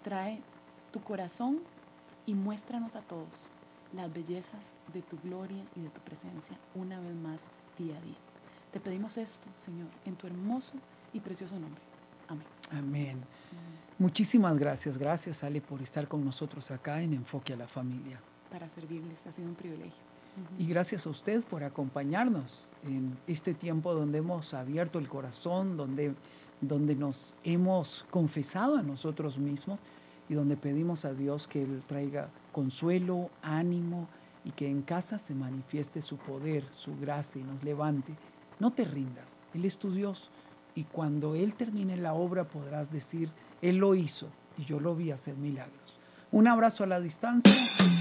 Trae tu corazón y muéstranos a todos las bellezas de tu gloria y de tu presencia una vez más día a día. Te pedimos esto, Señor, en tu hermoso y precioso nombre. Amén. Amén. Muchísimas gracias. Gracias, Ale, por estar con nosotros acá en Enfoque a la Familia. Para servirles, ha sido un privilegio. Y gracias a usted por acompañarnos en este tiempo donde hemos abierto el corazón, donde nos hemos confesado a nosotros mismos y donde pedimos a Dios que Él traiga consuelo, ánimo y que en casa se manifieste su poder, su gracia y nos levante. No te rindas, Él es tu Dios y cuando Él termine la obra podrás decir, Él lo hizo y yo lo vi hacer milagros. Un abrazo a la distancia.